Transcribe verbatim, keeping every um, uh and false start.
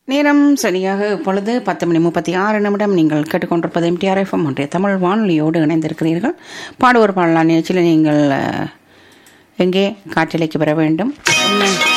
நேரம் சரியாக இப்பொழுது பத்து மணி முப்பத்தி ஆறு நிமிடம். நீங்கள் கேட்டுக்கொண்டிருப்பது எம்டிஆர் எஃப்எம் ஒன்றிய தமிழ் வானொலியோடு இணைந்திருக்கிறீர்கள். பாடுவோர் பாடலாம் நிகழ்ச்சியில் நீங்கள் எங்கே காற்றலைக்கு பெற வேண்டும்.